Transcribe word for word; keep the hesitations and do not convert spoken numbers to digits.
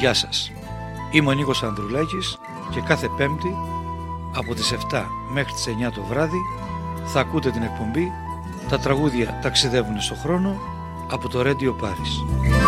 Γεια σας. Είμαι ο Νίκος Ανδρουλάκης και κάθε Πέμπτη από τις επτά μέχρι τις εννιά το βράδυ θα ακούτε την εκπομπή «Τα τραγούδια ταξιδεύουν στο χρόνο» από το Radio Paris.